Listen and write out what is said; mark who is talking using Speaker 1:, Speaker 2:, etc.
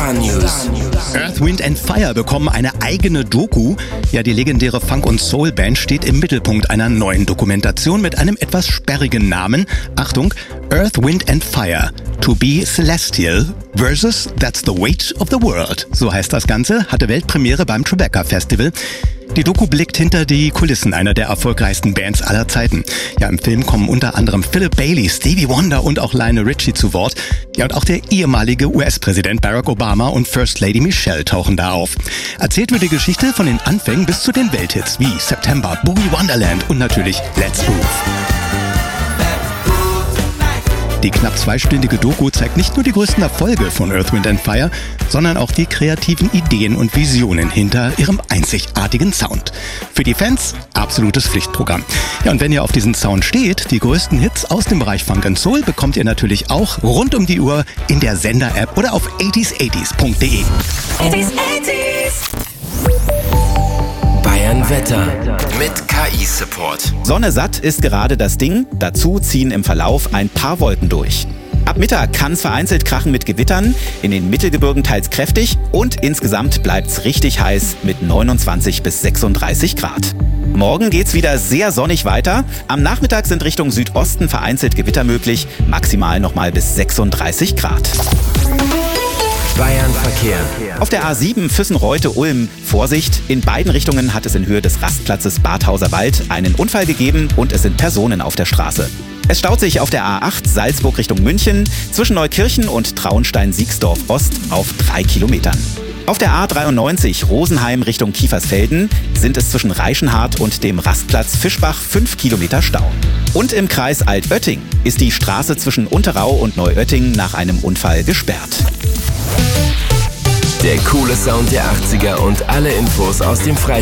Speaker 1: Star News.
Speaker 2: Earth, Wind & Fire bekommen eine eigene Doku. Ja, die legendäre Funk- und Soul-Band steht im Mittelpunkt einer neuen Dokumentation mit einem etwas sperrigen Namen. Achtung, Earth, Wind & Fire. To be Celestial versus That's the Weight of the World. So heißt das Ganze, hatte Weltpremiere beim Tribeca Festival. Die Doku blickt hinter die Kulissen einer der erfolgreichsten Bands aller Zeiten. Ja, im Film kommen unter anderem Philip Bailey, Stevie Wonder und auch Lionel Richie zu Wort. Ja, und auch der ehemalige US-Präsident Barack Obama und First Lady Michelle tauchen da auf. Erzählt wird die Geschichte von den Anfängen bis zu den Welthits wie September, Boogie Wonderland und natürlich Let's Move. Die knapp zweistündige Doku zeigt nicht nur die größten Erfolge von Earth, Wind & Fire, sondern auch die kreativen Ideen und Visionen hinter ihrem einzigartigen Sound. Für die Fans absolutes Pflichtprogramm. Ja, und wenn ihr auf diesen Sound steht, die größten Hits aus dem Bereich Funk & Soul bekommt ihr natürlich auch rund um die Uhr in der Sender-App oder auf 80s80s.de.
Speaker 1: 80s. Bayern Wetter mit KI-Support.
Speaker 3: Sonne satt ist gerade das Ding. Dazu ziehen im Verlauf ein paar Wolken durch. Ab Mittag kann es vereinzelt krachen mit Gewittern, in den Mittelgebirgen teils kräftig und insgesamt bleibt's richtig heiß mit 29 bis 36 Grad. Morgen geht's wieder sehr sonnig weiter. Am Nachmittag sind Richtung Südosten vereinzelt Gewitter möglich, maximal nochmal bis 36 Grad.
Speaker 1: Bayern Verkehr.
Speaker 3: Auf der A7 Füssen-Reute-Ulm Vorsicht, in beiden Richtungen hat es in Höhe des Rastplatzes Badhauser Wald einen Unfall gegeben und es sind Personen auf der Straße. Es staut sich auf der A8 Salzburg Richtung München zwischen Neukirchen und Traunstein-Siegsdorf Ost auf 3 Kilometern. Auf der A93 Rosenheim Richtung Kiefersfelden sind es zwischen Reichenhart und dem Rastplatz Fischbach 5 Kilometer Stau. Und im Kreis Altötting ist die Straße zwischen Unterau und Neuötting nach einem Unfall gesperrt.
Speaker 1: Der coole Sound der 80er und alle Infos aus dem Freistaat.